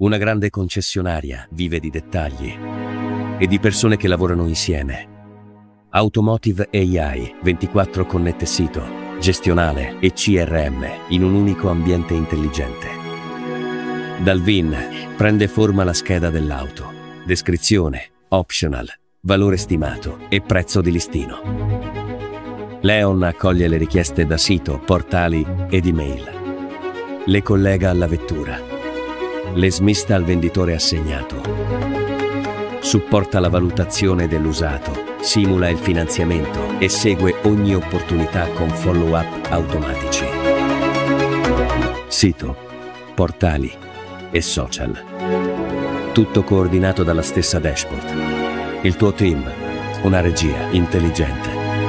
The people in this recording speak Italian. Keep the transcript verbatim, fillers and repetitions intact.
Una grande concessionaria vive di dettagli e di persone che lavorano insieme. Automotive A I, ventiquattro connette sito, gestionale e C R M in un unico ambiente intelligente. Dal V I N prende forma la scheda dell'auto, descrizione, optional, valore stimato e prezzo di listino. Leon accoglie le richieste da sito, portali ed email. Le collega alla vettura. Le smista al venditore assegnato. Supporta la valutazione dell'usato, simula il finanziamento e segue ogni opportunità con follow-up automatici. Sito, portali e social. Tutto coordinato dalla stessa dashboard. Il tuo team, una regia intelligente.